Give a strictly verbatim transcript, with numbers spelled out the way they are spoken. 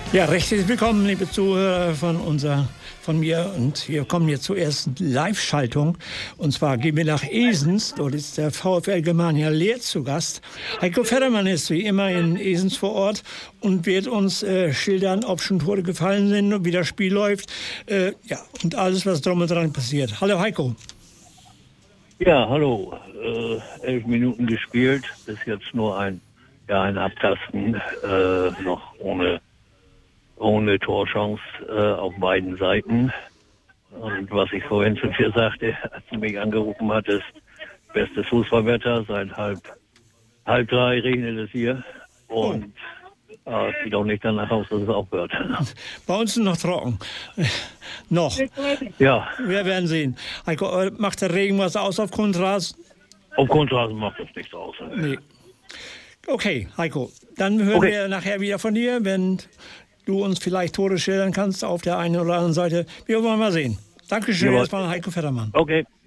Ja, recht herzlich willkommen, liebe Zuhörer von unser, von mir. Und wir kommen jetzt zur ersten Live-Schaltung. Und zwar gehen wir nach Esens. Dort ist der VfL Germania Leer zu Gast. Heiko Feddermann ist wie immer in Esens vor Ort und wird uns äh, schildern, ob schon Tore gefallen sind und wie das Spiel läuft. Äh, ja, und alles, was drum und dran passiert. Hallo Heiko. Ja, hallo. Äh, elf Minuten gespielt. Bis jetzt nur ein, ja, ein Abtasten. Äh, noch ohne... ohne Torchance äh, auf beiden Seiten. Und was ich vorhin zu dir sagte, als du mich angerufen hattest, bestes Fußballwetter, seit halb, halb drei regnet es hier. Und oh. äh, sieht auch nicht danach aus, dass es aufhört. Bei uns ist noch trocken. noch. Ja. Wir werden sehen. Heiko, macht der Regen was aus auf Kunstrasen? Auf Kunstrasen macht das nichts aus. Nee. Okay, Heiko, dann hören okay. wir nachher wieder von dir, wenn du uns vielleicht Tore schildern kannst auf der einen oder anderen Seite. Wir wollen mal sehen. Dankeschön, erstmal Heiko Feddermann. Okay.